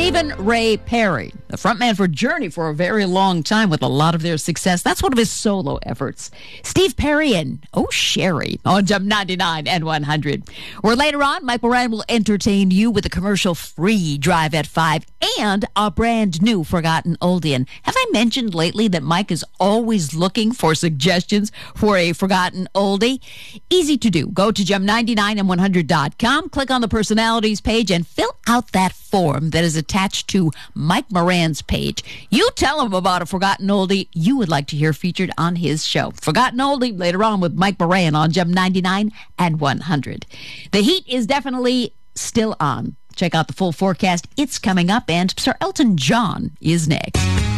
Stephen Ray Perry, the frontman for Journey for a very long time with a lot of their success. That's one of his solo efforts. Steve Perry and Oh Sherry on Jump 99 and 100. Where later on, Mike Moran will entertain you with a commercial-free Drive at 5 and a brand new Forgotten Oldie. And have I mentioned lately that Mike is always looking for suggestions for a Forgotten Oldie? Easy to do. Go to jump99and100.com, click on the personalities page, and fill out that form that is attached to Mike Moran's page. You tell him about a Forgotten Oldie you would like to hear featured on his show. Forgotten Oldie later on with Mike Moran on Jump 99 and 100. The heat is definitely still on. Check out the full forecast. It's coming up, and Sir Elton John is next.